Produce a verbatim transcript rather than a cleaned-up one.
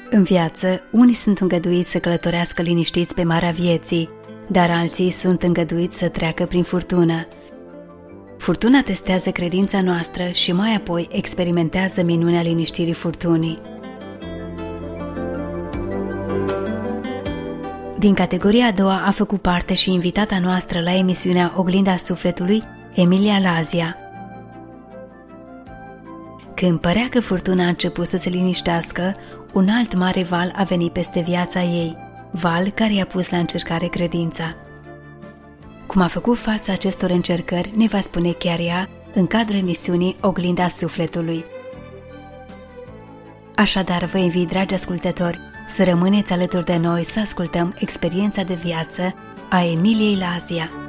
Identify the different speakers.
Speaker 1: În viață, unii sunt îngăduiți să călătorească liniștiți pe marea vieții, dar alții sunt îngăduiți să treacă prin furtună. Furtuna testează credința noastră și mai apoi experimentează minunea liniștirii furtunii. Din categoria a doua a făcut parte și invitata noastră la emisiunea Oglinda Sufletului, Emilia Lazia. Când părea că furtuna a început să se liniștească, un alt mare val a venit peste viața ei, val care i-a pus la încercare credința. Cum a făcut față acestor încercări, ne va spune chiar ea în cadrul emisiunii Oglinda Sufletului. Așadar, vă invit, dragi ascultători, să rămâneți alături de noi să ascultăm experiența de viață a Emiliei Lazia.